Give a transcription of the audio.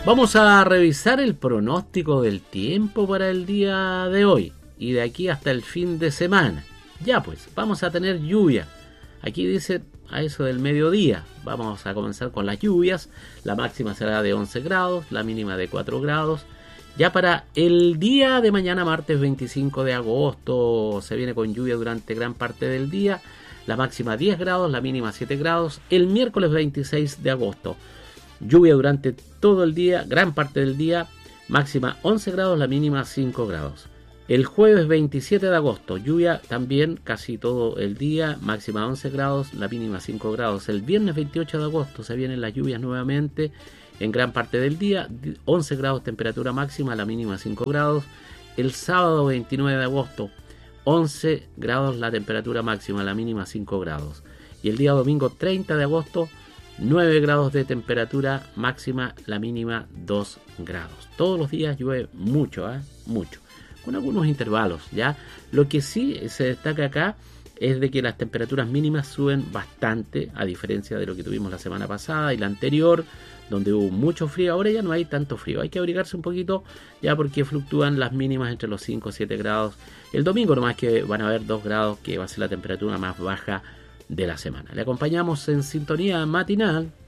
Vamos a revisar el pronóstico del tiempo para el día de hoy y de aquí hasta el fin de semana. Ya pues, vamos a tener lluvia. Aquí dice a eso del mediodía. Vamos a comenzar con las lluvias. La máxima será de 11 grados, la mínima de 4 grados. Ya para el día de mañana, martes 25 de agosto, se viene con lluvia durante gran parte del día. La máxima 10 grados, la mínima 7 grados. El miércoles 26 de agosto. Lluvia durante todo el día, gran parte del día, máxima 11 grados, la mínima 5 grados. El jueves 27 de agosto, lluvia también casi todo el día, máxima 11 grados, la mínima 5 grados. El viernes 28 de agosto se vienen las lluvias nuevamente en gran parte del día, 11 grados temperatura máxima, la mínima 5 grados. El sábado 29 de agosto, 11 grados la temperatura máxima, la mínima 5 grados. Y el día domingo 30 de agosto, 9 grados de temperatura máxima, la mínima 2 grados. Todos los días llueve mucho, mucho, con algunos intervalos, ¿ya? Lo que sí se destaca acá es de que las temperaturas mínimas suben bastante, a diferencia de lo que tuvimos la semana pasada y la anterior, donde hubo mucho frío. Ahora ya no hay tanto frío, hay que abrigarse un poquito, ya porque fluctúan las mínimas entre los 5 y 7 grados. El domingo nomás que van a haber 2 grados, que va a ser la temperatura más baja de la semana. Le acompañamos en sintonía matinal